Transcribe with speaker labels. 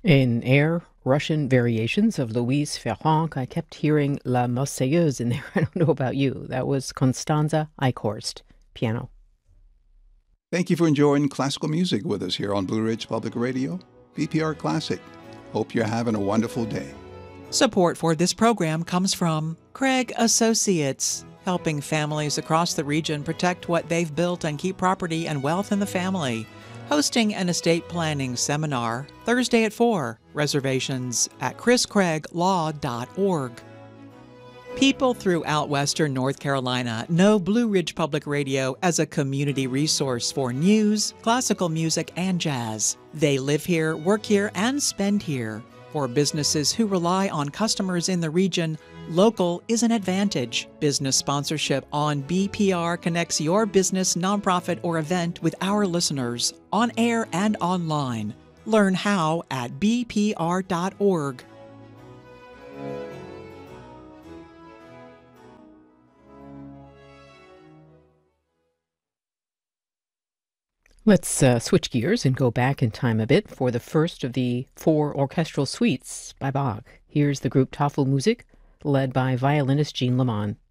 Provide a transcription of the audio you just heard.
Speaker 1: In Air, Russian variations of Louise Ferrand, I kept hearing La Marseillaise in there. I don't know about you. That was Constanza Eichhorst, piano.
Speaker 2: Thank you for enjoying classical music with us here on Blue Ridge Public Radio, BPR Classic. Hope you're having a wonderful day.
Speaker 3: Support for this program comes from Craig Associates, helping families across the region protect what they've built and keep property and wealth in the family. Hosting an estate planning seminar Thursday at 4. Reservations at chriscraiglaw.org. People throughout Western North Carolina know Blue Ridge Public Radio as a community resource for news, classical music, and jazz. They live here, work here, and spend here. For businesses who rely on customers in the region, local is an advantage. Business sponsorship on BPR connects your business, nonprofit, or event with our listeners on air and online. Learn how at bpr.org.
Speaker 1: Let's switch gears and go back in time a bit for the first of the 4 orchestral suites by Bach. Here's the group Tafelmusik, led by violinist Jean Lamont.